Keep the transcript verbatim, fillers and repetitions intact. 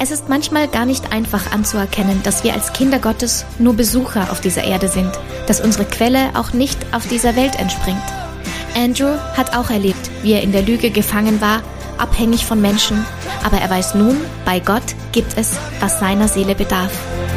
Es ist manchmal gar nicht einfach anzuerkennen, dass wir als Kinder Gottes nur Besucher auf dieser Erde sind, dass unsere Quelle auch nicht auf dieser Welt entspringt. Andrew hat auch erlebt, wie er in der Lüge gefangen war, abhängig von Menschen, aber er weiß nun, bei Gott gibt es, was seiner Seele bedarf.